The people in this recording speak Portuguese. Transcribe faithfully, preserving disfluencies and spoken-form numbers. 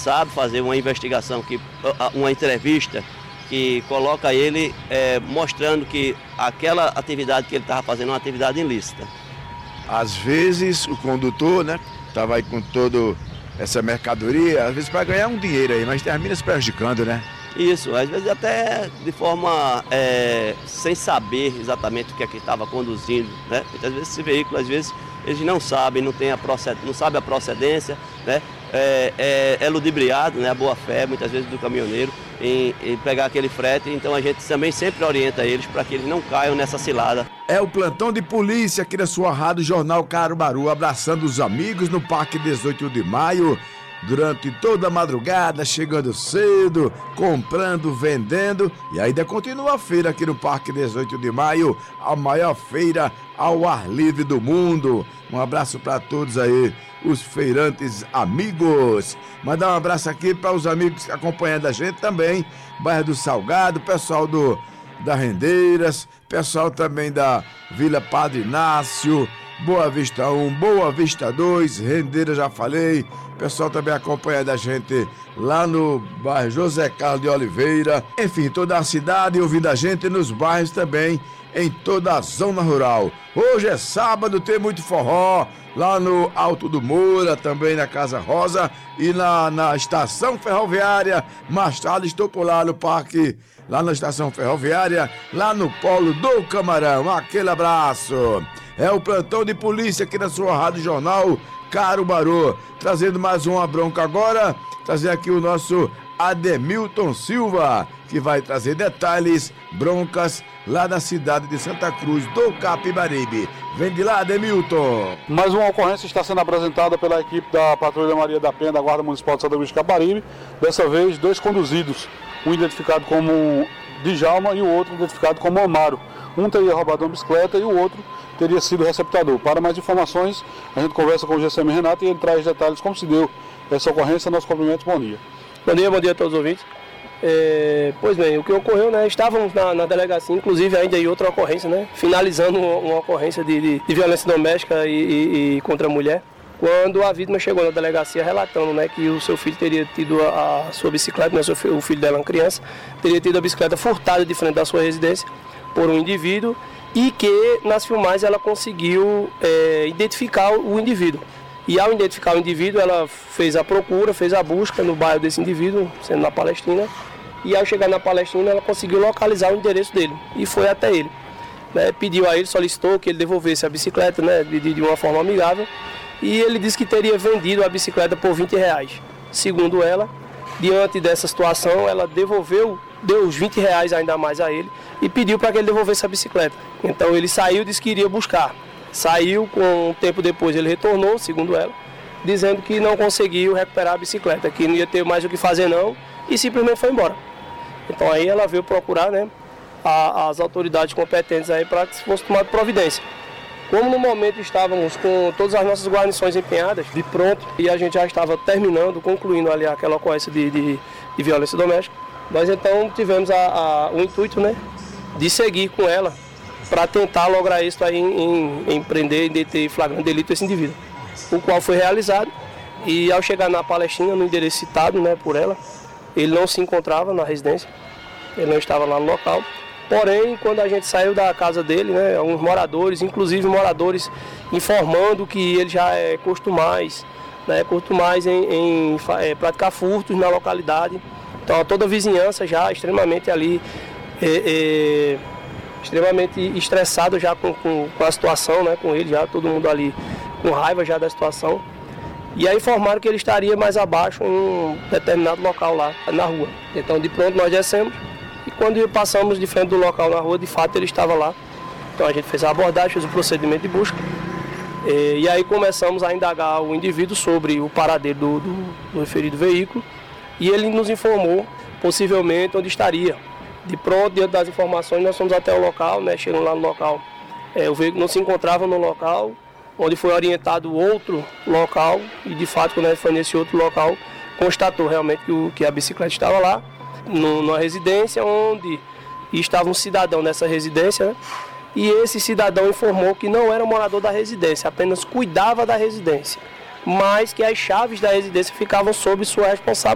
sabe fazer uma investigação, que, uma entrevista que coloca ele é, mostrando que aquela atividade que ele estava fazendo é uma atividade ilícita. Às vezes o condutor, né, estava aí com toda essa mercadoria, às vezes para ganhar um dinheiro aí, mas termina se prejudicando, né? Isso, às vezes até de forma é, sem saber exatamente o que é que estava conduzindo, né? Muitas vezes esse veículo, às vezes, eles não sabem, não tem a proced... não sabe a procedência, né? É, é, é ludibriado, né? A boa fé, muitas vezes, do caminhoneiro em, em pegar aquele frete, então a gente também sempre orienta eles para que eles não caiam nessa cilada. É o plantão de polícia aqui da sua rádio Jornal Caruaru, abraçando os amigos no Parque dezoito de maio, durante toda a madrugada, chegando cedo, comprando, vendendo, e ainda continua a feira aqui no Parque dezoito de maio, a maior feira ao ar livre do mundo. Um abraço para todos aí, os feirantes amigos. Mandar um abraço aqui para os amigos acompanhando a gente também, bairro do Salgado, pessoal do da Rendeiras, pessoal também da Vila Padre Inácio, Boa Vista um, Boa Vista dois, Rendeira já falei, pessoal também acompanhando a gente lá no bairro José Carlos de Oliveira, enfim, toda a cidade ouvindo a gente nos bairros também, em toda a zona rural. Hoje é sábado, tem muito forró, lá no Alto do Moura, também na Casa Rosa e na, na estação ferroviária. Mais tarde estou por lá no parque, lá na estação ferroviária, lá no Polo do Camarão. Aquele abraço. É o plantão de polícia aqui na sua Rádio Jornal Caruaru, trazendo mais uma bronca agora, trazer aqui o nosso Ademilton Silva, que vai trazer detalhes, broncas lá da cidade de Santa Cruz do Capibaribe. Vem de lá, Ademilton. Mais uma ocorrência está sendo apresentada pela equipe da Patrulha Maria da Penha da Guarda Municipal de Santa Cruz do Capibaribe. Dessa vez, dois conduzidos, um identificado como Djalma e o outro identificado como Amaro. Um teria roubado uma bicicleta e o outro teria sido receptador. Para mais informações, a gente conversa com o G C M Renato e ele traz detalhes como se deu essa ocorrência. Nosso cumprimento, bom dia. Bom dia, bom dia a todos os ouvintes. É, pois bem, o que ocorreu, né? Estávamos na, na delegacia, inclusive ainda em outra ocorrência, né? Finalizando uma, uma ocorrência de, de, de violência doméstica e, e, e contra a mulher, quando a vítima chegou na delegacia relatando, né, que o seu filho teria tido a, a sua bicicleta, né, seu filho, o filho dela, uma criança, teria tido a bicicleta furtada de frente da sua residência por um indivíduo e que nas filmagens ela conseguiu é, identificar o indivíduo. E ao identificar o indivíduo, ela fez a procura, fez a busca no bairro desse indivíduo, sendo na Palestina. E ao chegar na Palestina, ela conseguiu localizar o endereço dele e foi até ele. Né, pediu a ele, solicitou que ele devolvesse a bicicleta, né, de, de uma forma amigável. E ele disse que teria vendido a bicicleta por vinte reais. Segundo ela, diante dessa situação, ela devolveu, deu os vinte reais ainda mais a ele e pediu para que ele devolvesse a bicicleta. Então ele saiu e disse que iria buscar. Saiu, com um tempo depois ele retornou, segundo ela, dizendo que não conseguiu recuperar a bicicleta, que não ia ter mais o que fazer não, e simplesmente foi embora. Então aí ela veio procurar, né, a, as autoridades competentes aí para que fosse tomada providência. Como no momento estávamos com todas as nossas guarnições empenhadas, de pronto, e a gente já estava terminando, concluindo ali aquela ocorrência de, de, de violência doméstica, nós então tivemos a, a, o intuito, né, de seguir com ela, para tentar lograr isso aí em, em, em prender e deter flagrante delito esse indivíduo, o qual foi realizado. E ao chegar na Palestina, no endereço citado, né, por ela, ele não se encontrava na residência, ele não estava lá no local. Porém, quando a gente saiu da casa dele, né, alguns moradores, inclusive moradores, informando que ele já é costumais, né, costumais em, em é, praticar furtos na localidade. Então toda a vizinhança já extremamente ali... É, é, extremamente estressado já com, com, com a situação, né, com ele, já todo mundo ali com raiva já da situação. E aí informaram que ele estaria mais abaixo em um determinado local lá, na rua. Então de pronto nós descemos e quando passamos de frente do local na rua, de fato ele estava lá. Então a gente fez a abordagem, fez o procedimento de busca. E, e aí começamos a indagar o indivíduo sobre o paradeiro do, do, do referido veículo e ele nos informou possivelmente onde estaria. De pronto, diante das informações, nós fomos até o local, né? Chegando lá no local, é, o veículo não se encontrava no local, onde foi orientado outro local, e de fato, quando a gente foi nesse outro local, constatou realmente que, o, que a bicicleta estava lá, no, numa residência, onde estava um cidadão nessa residência, né? E esse cidadão informou que não era morador da residência, apenas cuidava da residência, mas que as chaves da residência ficavam sob sua responsabilidade.